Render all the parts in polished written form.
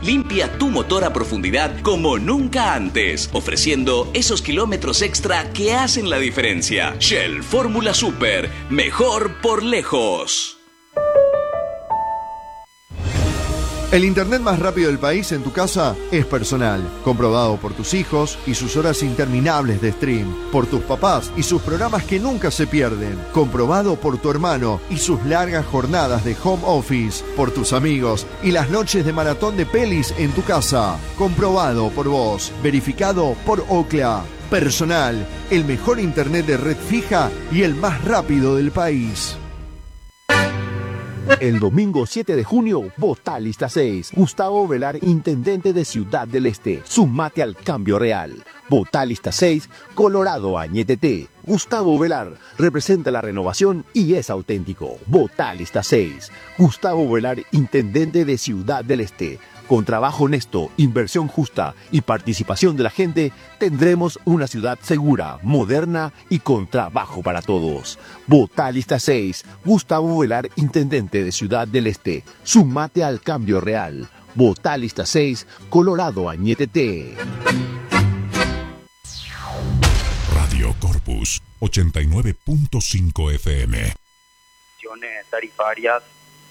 limpia tu motor a profundidad como nunca antes, ofreciendo esos kilómetros extra que hacen la diferencia. Shell Fórmula Super, mejor por lejos. El internet más rápido del país en tu casa es Personal, comprobado por tus hijos y sus horas interminables de stream, por tus papás y sus programas que nunca se pierden, comprobado por tu hermano y sus largas jornadas de home office, por tus amigos y las noches de maratón de pelis en tu casa, comprobado por vos, verificado por Ookla. Personal, el mejor internet de red fija y el más rápido del país. El domingo 7 de junio, vota lista 6. Gustavo Velar, intendente de Ciudad del Este. Sumate al cambio real. Vota lista 6, Colorado Añetete. Gustavo Velar representa la renovación y es auténtico. Vota lista 6. Gustavo Velar, intendente de Ciudad del Este. Con trabajo honesto, inversión justa y participación de la gente, tendremos una ciudad segura, moderna y con trabajo para todos. Vota lista 6. Gustavo Velar, intendente de Ciudad del Este. Sumate al cambio real. Vota lista 6, Colorado Añetete. Radio Corpus 89.5 FM. Tarifarias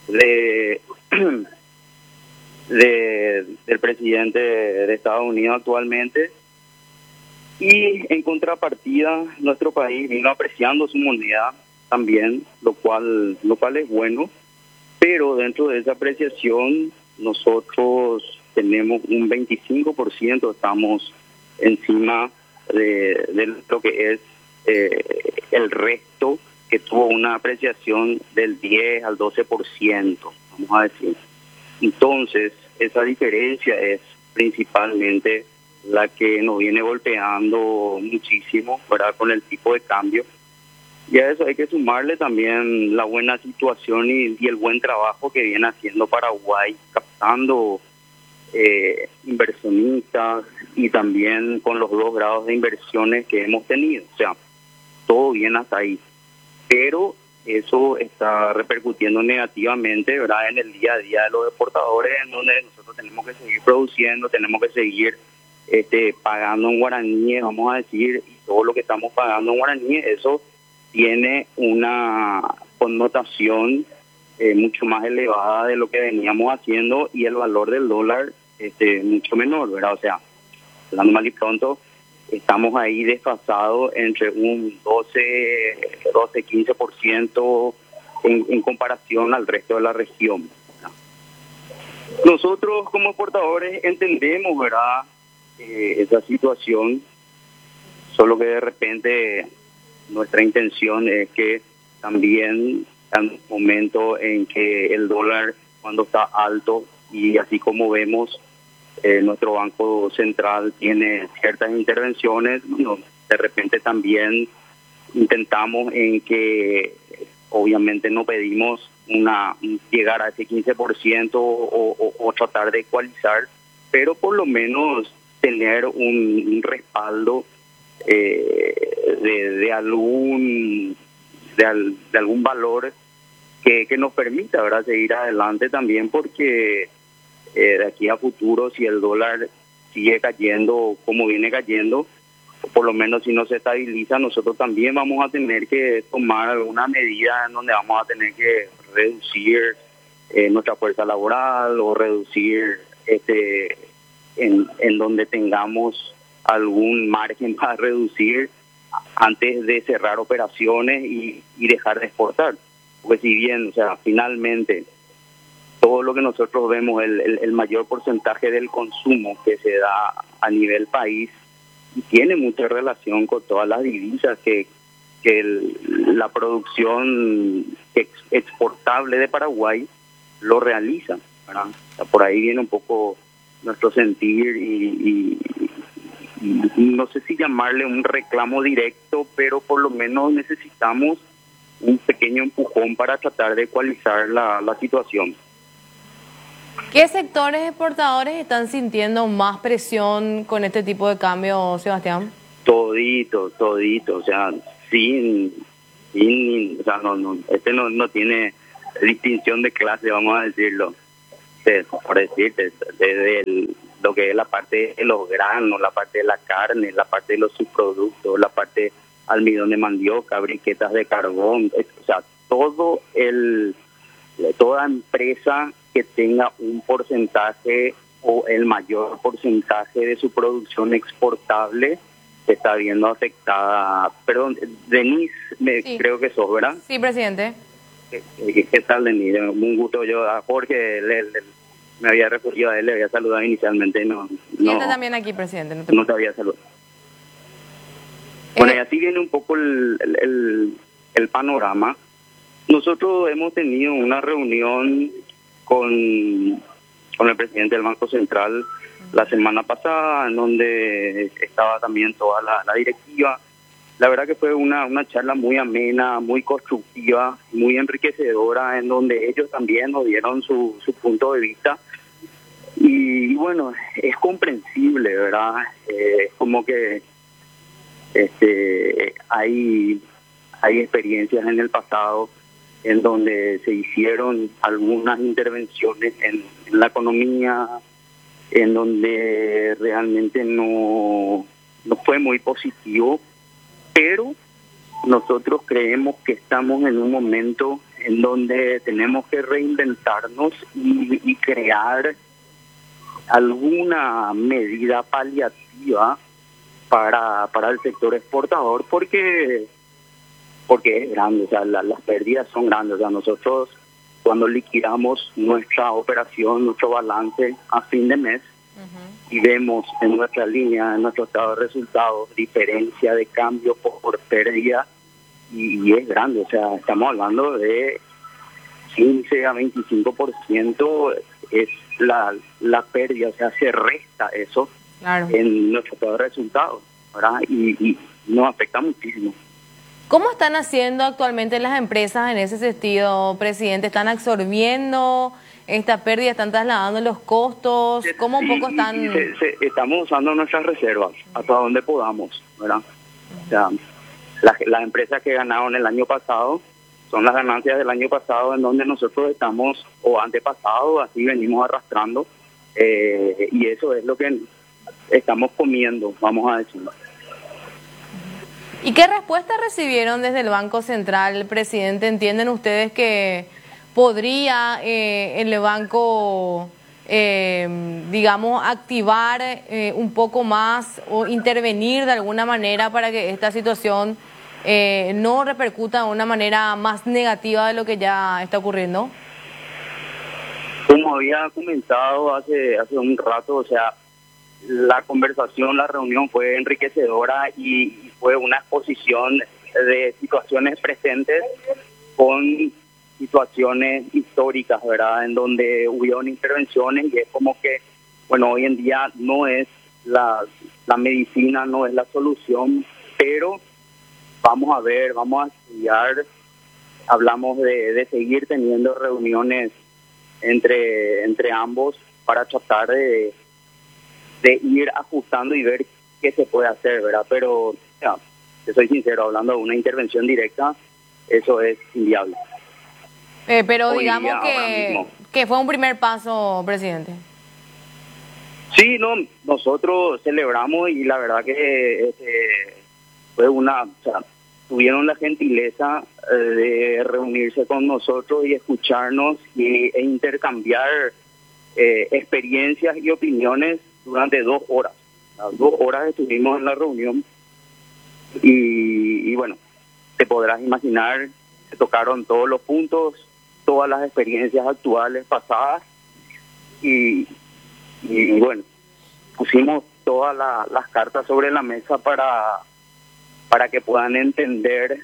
del presidente de Estados Unidos actualmente, y en contrapartida nuestro país vino apreciando su moneda también, lo cual es bueno, pero dentro de esa apreciación nosotros tenemos un 25%, estamos encima de lo que es el resto, que tuvo una apreciación del 10 al 12%, vamos a decir. Entonces, esa diferencia es principalmente la que nos viene golpeando muchísimo, ¿verdad?, con el tipo de cambio. Y a eso hay que sumarle también la buena situación y el buen trabajo que viene haciendo Paraguay, captando inversionistas y también con los 2 grados de inversiones que hemos tenido. O sea, todo bien hasta ahí. Pero eso está repercutiendo negativamente, ¿verdad?, en el día a día de los exportadores, en donde nosotros tenemos que seguir produciendo, tenemos que seguir pagando en guaraníes, vamos a decir, y todo lo que estamos pagando en guaraníes, eso tiene una connotación mucho más elevada de lo que veníamos haciendo, y el valor del dólar mucho menor, ¿verdad? O sea, hablando mal y pronto, estamos ahí desfasados entre un 12-15% en comparación al resto de la región. Nosotros como exportadores entendemos, ¿verdad?, esa situación, solo que de repente nuestra intención es que también en un momento en que el dólar, cuando está alto, y así como vemos, nuestro Banco Central tiene ciertas intervenciones, bueno, de repente también intentamos en que obviamente no pedimos llegar a ese 15% o tratar de ecualizar, pero por lo menos tener un respaldo de algún valor que nos permita, ¿verdad?, seguir adelante también, porque de aquí a futuro, si el dólar sigue cayendo como viene cayendo, o por lo menos si no se estabiliza, nosotros también vamos a tener que tomar alguna medida en donde vamos a tener que reducir nuestra fuerza laboral, o reducir en donde tengamos algún margen para reducir antes de cerrar operaciones y dejar de exportar. Porque si bien, o sea, finalmente todo lo que nosotros vemos, el mayor porcentaje del consumo que se da a nivel país, tiene mucha relación con todas las divisas que la producción exportable de Paraguay lo realiza, ¿verdad? O sea, por ahí viene un poco nuestro sentir y no sé si llamarle un reclamo directo, pero por lo menos necesitamos un pequeño empujón para tratar de ecualizar la situación. ¿Qué sectores exportadores están sintiendo más presión con este tipo de cambio, Sebastián? Todito, o sea, o sea, no tiene distinción de clase, vamos a decirlo. por decirte, desde lo que es la parte de los granos, la parte de la carne, la parte de los subproductos, la parte almidón de mandioca, briquetas de carbón, o sea, toda empresa que tenga un porcentaje o el mayor porcentaje de su producción exportable se está viendo afectada. Perdón, Denise, Sí. creo que sos, ¿verdad? Sí, presidente. ¿Qué tal, Denise? Un gusto. Yo a Jorge me había referido a él, le había saludado inicialmente, Siéntate también aquí, presidente. no te había saludado. Bueno, y así viene un poco el panorama. Nosotros hemos tenido una reunión con el presidente del Banco Central la semana pasada, en donde estaba también toda la directiva. La verdad que fue una charla muy amena, muy constructiva, muy enriquecedora, en donde ellos también nos dieron su punto de vista. Y bueno, es comprensible, ¿verdad? Como que hay experiencias en el pasado en donde se hicieron algunas intervenciones en la economía, en donde realmente no fue muy positivo, pero nosotros creemos que estamos en un momento en donde tenemos que reinventarnos y crear alguna medida paliativa para el sector exportador, porque es grande, o sea, las pérdidas son grandes. O sea, nosotros cuando liquidamos nuestra operación, nuestro balance a fin de mes, y vemos en nuestra línea, en nuestro estado de resultados, diferencia de cambio por pérdida, y es grande. O sea, estamos hablando de 15 a 25% es la pérdida, o sea, se resta eso en nuestro estado de resultados, ¿verdad? Y nos afecta muchísimo. ¿Cómo están haciendo actualmente las empresas en ese sentido, presidente? ¿Están absorbiendo esta pérdida? ¿Están trasladando los costos? ¿Cómo un poco están...? Estamos usando nuestras reservas hasta donde podamos, ¿verdad? O sea, las empresas que ganaron el año pasado son las ganancias del año pasado, en donde nosotros estamos, o antepasado, así venimos arrastrando, y eso es lo que estamos comiendo, vamos a decirlo. ¿Y qué respuesta recibieron desde el Banco Central, presidente? ¿Entienden ustedes que podría el banco, digamos, activar un poco más o intervenir de alguna manera para que esta situación no repercuta de una manera más negativa de lo que ya está ocurriendo? Como había comentado hace un rato, o sea, la conversación, la reunión fue enriquecedora y fue una exposición de situaciones presentes con situaciones históricas, ¿verdad? En donde hubieron intervenciones, y es como que, bueno, hoy en día no es la medicina, no es la solución, pero vamos a ver, vamos a estudiar. Hablamos de seguir teniendo reuniones entre ambos para tratar de ir ajustando y ver qué se puede hacer, ¿verdad? Pero, ya, te soy sincero, hablando de una intervención directa, eso es inviable. Pero Hoy digamos día, que fue un primer paso, presidente. Sí, no, nosotros celebramos, y la verdad que fue o sea, tuvieron la gentileza de reunirse con nosotros y escucharnos e intercambiar experiencias y opiniones durante 2 horas. Las 2 horas estuvimos en la reunión y bueno, te podrás imaginar, se tocaron todos los puntos, todas las experiencias actuales, pasadas, y bueno, pusimos todas las cartas sobre la mesa para que puedan entender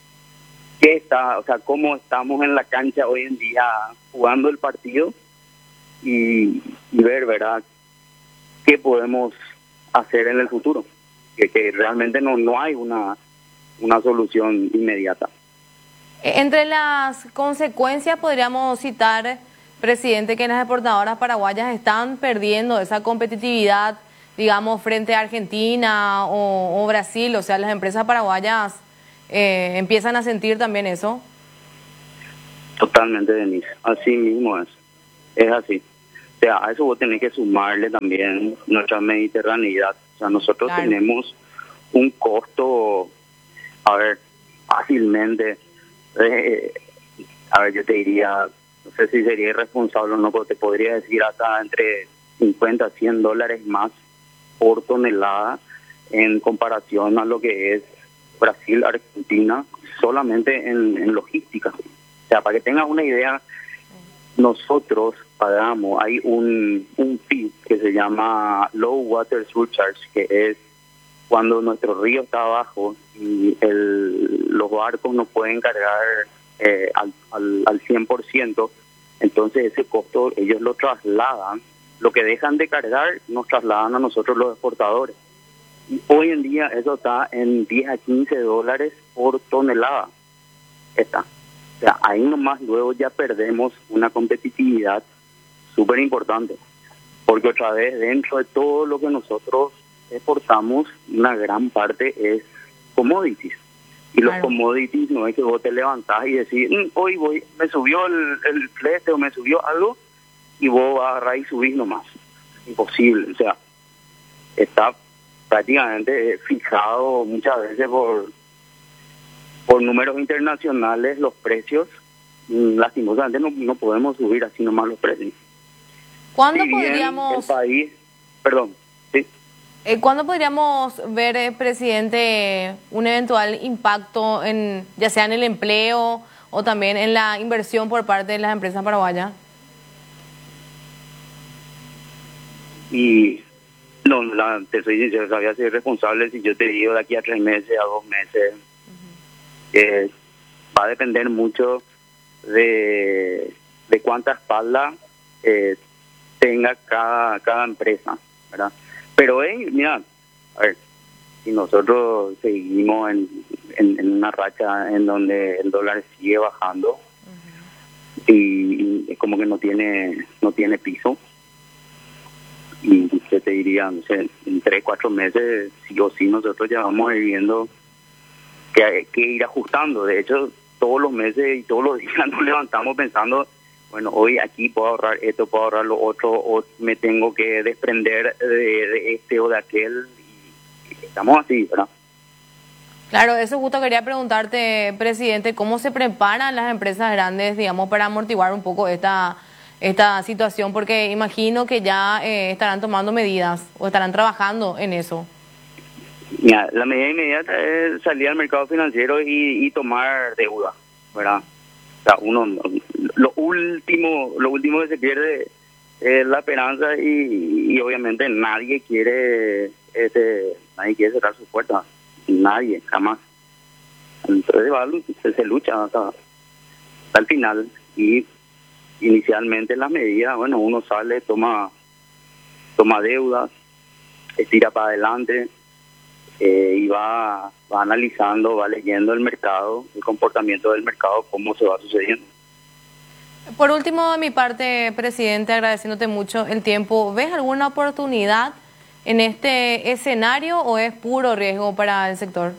o sea, cómo estamos en la cancha hoy en día jugando el partido, y ver, ¿verdad?, qué podemos hacer en el futuro, que realmente no hay una solución inmediata. Entre las consecuencias podríamos citar, presidente, que las exportadoras paraguayas están perdiendo esa competitividad, digamos, frente a Argentina o Brasil. O sea, las empresas paraguayas empiezan a sentir también eso. Totalmente, Denise. Así mismo es así. sea, a eso vos tenés que sumarle también nuestra mediterraneidad. O sea, nosotros Claro. tenemos un costo, a ver, fácilmente, a ver, yo te diría, no sé si sería irresponsable o no, pero te podría decir hasta entre 50 a 100 dólares más por tonelada en comparación a lo que es Brasil, Argentina, solamente en logística. O sea, para que tengas una idea, nosotros pagamos, hay un fee que se llama Low Water Surcharge, que es cuando nuestro río está abajo y los barcos no pueden cargar al 100%, entonces ese costo ellos lo trasladan, lo que dejan de cargar nos trasladan a nosotros los exportadores. Y hoy en día eso está en 10 a 15 dólares por tonelada. Está. O sea, ahí nomás luego ya perdemos una competitividad súper importante, porque otra vez dentro de todo lo que nosotros exportamos, una gran parte es commodities. Y los Claro. commodities no es que vos te levantás y decís, hoy me subió el flete o me subió algo, y vos agarrás y subís nomás. Imposible. O sea, está prácticamente fijado muchas veces por números internacionales los precios. Lastimosamente no podemos subir así nomás los precios. ¿Cuándo Si bien podríamos... el país, perdón, sí. ¿Cuándo podríamos ver, presidente, un eventual impacto en, ya sea en el empleo o también en la inversión por parte de las empresas paraguayas? Y no, te soy sincero, sabía ser responsable si yo te digo de aquí a 3 meses, a 2 meses. Va a depender mucho de cuánta espalda tenga cada empresa, ¿verdad? Pero mira, a ver, si nosotros seguimos en una racha en donde el dólar sigue bajando y es como que no tiene piso, y yo te diría, no sé, en 3, 4 meses sí o sí nosotros ya vamos a ir viendo que hay que ir ajustando. De hecho, todos los meses y todos los días nos levantamos pensando, bueno, hoy aquí puedo ahorrar esto, puedo ahorrar lo otro, o me tengo que desprender de este o de aquel, y estamos así, ¿verdad? Claro, eso justo quería preguntarte, presidente, ¿cómo se preparan las empresas grandes, digamos, para amortiguar un poco esta situación? Porque imagino que ya estarán tomando medidas o estarán trabajando en eso. Mira, la medida inmediata es salir al mercado financiero y tomar deuda, ¿verdad? O sea, lo último que se pierde es la esperanza, y obviamente nadie quiere cerrar sus puertas, nadie, jamás. Entonces se lucha hasta el final, y inicialmente las medidas, bueno, uno sale, toma deudas, estira para adelante, y va analizando, va leyendo el mercado, el comportamiento del mercado, cómo se va sucediendo. Por último, de mi parte, presidente, agradeciéndote mucho el tiempo, ¿ves alguna oportunidad en este escenario o es puro riesgo para el sector?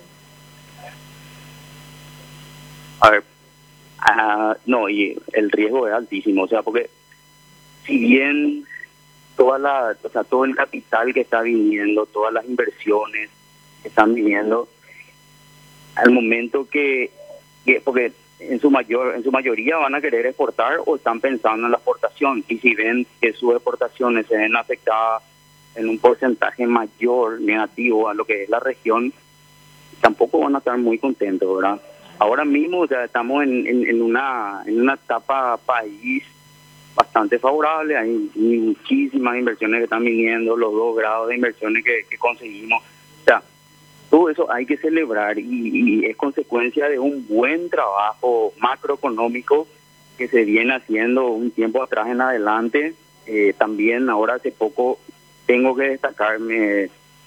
A ver, no, y el riesgo es altísimo, o sea, porque si bien todo el capital que está viniendo, todas las inversiones que están viniendo, al momento porque en su mayoría van a querer exportar o están pensando en la exportación, y si ven que sus exportaciones se ven afectadas en un porcentaje mayor, negativo a lo que es la región, tampoco van a estar muy contentos, ¿verdad? Ahora mismo, o sea, estamos en una etapa país bastante favorable, hay muchísimas inversiones que están viniendo, los 2 grados de inversiones que conseguimos, o sea, todo eso hay que celebrar, y es consecuencia de un buen trabajo macroeconómico que se viene haciendo un tiempo atrás en adelante. También ahora hace poco tengo que destacar, me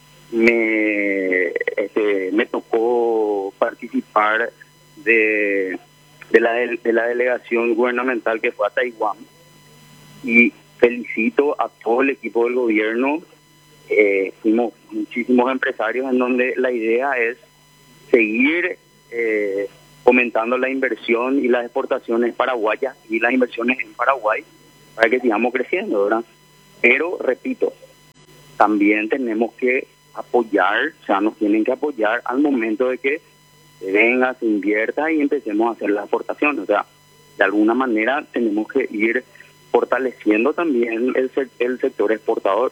tocó participar de la delegación gubernamental que fue a Taiwán, y felicito a todo el equipo del gobierno. Fuimos muchísimos empresarios, en donde la idea es seguir fomentando la inversión y las exportaciones paraguayas y las inversiones en Paraguay para que sigamos creciendo, ¿verdad? Pero, repito, también tenemos que apoyar, o sea, nos tienen que apoyar al momento de que se venga, se invierta y empecemos a hacer las aportaciones. O sea, de alguna manera tenemos que ir fortaleciendo también el sector exportador.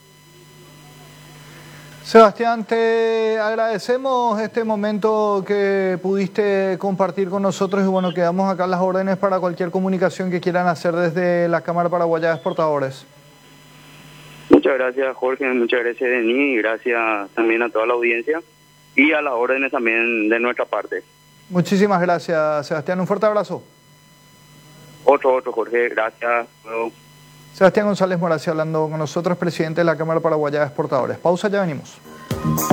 Sebastián, te agradecemos este momento que pudiste compartir con nosotros y bueno, quedamos acá las órdenes para cualquier comunicación que quieran hacer desde la Cámara Paraguaya de Exportadores. Muchas gracias, Jorge, muchas gracias, Denis, y gracias también a toda la audiencia y a las órdenes también de nuestra parte. Muchísimas gracias, Sebastián, un fuerte abrazo. Otro, Jorge, gracias. Sebastián González Moracia hablando con nosotros, presidente de la Cámara Paraguaya de Exportadores. Pausa, ya venimos.